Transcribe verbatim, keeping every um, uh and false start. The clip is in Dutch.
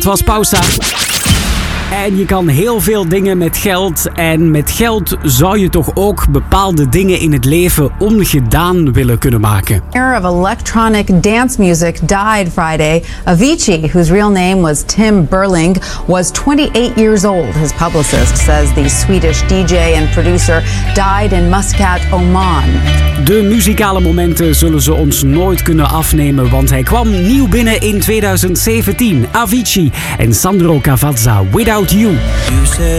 Het was Pausa. En je kan heel veel dingen met geld. En met geld zou je toch ook bepaalde dingen in het leven ongedaan willen kunnen maken. Era of electronic dance music died Friday. Avicii, whose real name was Tim Berling, was twenty-eight years old. His publicist says the Swedish D J and producer died in Muscat, Oman. De muzikale momenten zullen ze ons nooit kunnen afnemen, want hij kwam nieuw binnen in tweeduizend zeventien. Avicii en Sandro Cavazza, Without You.